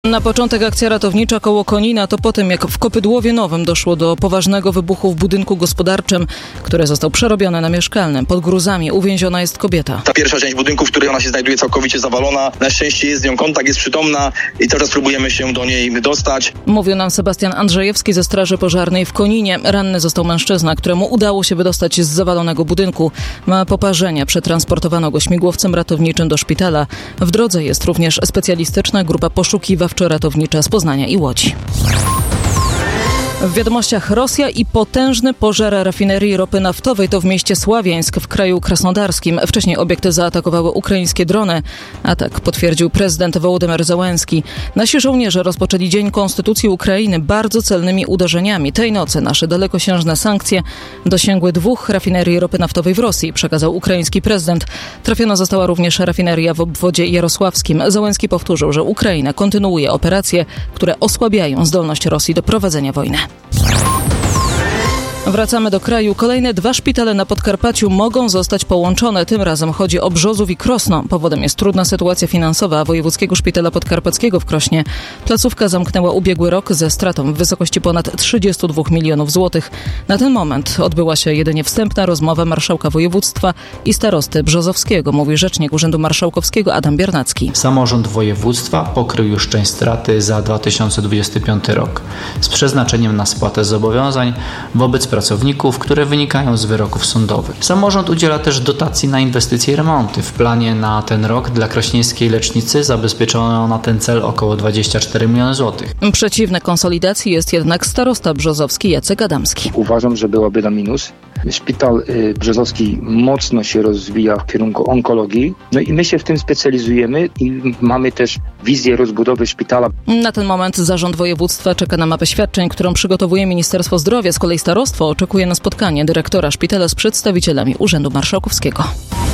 Na początek akcja ratownicza koło Konina to po tym, jak w Kopydłowie Nowym doszło do poważnego wybuchu w budynku gospodarczym, który został przerobiony na mieszkalny. Pod gruzami uwięziona jest kobieta. Ta pierwsza część budynku, w której ona się znajduje, całkowicie zawalona. Na szczęście jest z nią kontakt, jest przytomna i teraz próbujemy się do niej dostać. Mówił nam Sebastian Andrzejewski ze Straży Pożarnej w Koninie. Ranny został mężczyzna, któremu udało się wydostać z zawalonego budynku. Ma poparzenia. Przetransportowano go śmigłowcem ratowniczym do szpitala. W drodze jest również specjalistyczna grupa poszukiwawczo-ratownicza z Poznania i Łodzi. W wiadomościach Rosja i potężny pożar rafinerii ropy naftowej to w mieście Sławiańsk w kraju krasnodarskim. Wcześniej obiekty zaatakowały ukraińskie drony. Atak potwierdził prezydent Wołodymyr Zełenski. Nasi żołnierze rozpoczęli Dzień Konstytucji Ukrainy bardzo celnymi uderzeniami. Tej nocy nasze dalekosiężne sankcje dosięgły 2 rafinerii ropy naftowej w Rosji, przekazał ukraiński prezydent. Trafiona została również rafineria w obwodzie jarosławskim. Zełenski powtórzył, że Ukraina kontynuuje operacje, które osłabiają zdolność Rosji do prowadzenia wojny. Wracamy do kraju. Kolejne 2 szpitale na Podkarpaciu mogą zostać połączone. Tym razem chodzi o Brzozów i Krosno. Powodem jest trudna sytuacja finansowa Wojewódzkiego Szpitala Podkarpackiego w Krośnie. Placówka zamknęła ubiegły rok ze stratą w wysokości ponad 32 milionów złotych. Na ten moment odbyła się jedynie wstępna rozmowa marszałka województwa i starosty brzozowskiego, mówi rzecznik Urzędu Marszałkowskiego Adam Biernacki. Samorząd województwa pokrył już część straty za 2025 rok z przeznaczeniem na spłatę zobowiązań wobec pracowników, które wynikają z wyroków sądowych. Samorząd udziela też dotacji na inwestycje i remonty. W planie na ten rok dla krośnieńskiej lecznicy zabezpieczono na ten cel około 24 miliony złotych. Przeciwny konsolidacji jest jednak starosta brzozowski Jacek Adamski. Uważam, że byłoby na minus. Szpital brzozowski mocno się rozwija w kierunku onkologii. No i my się w tym specjalizujemy i mamy też wizję rozbudowy szpitala. Na ten moment zarząd województwa czeka na mapę świadczeń, którą przygotowuje Ministerstwo Zdrowia. Z kolei starostwo oczekuje na spotkanie dyrektora szpitala z przedstawicielami Urzędu Marszałkowskiego.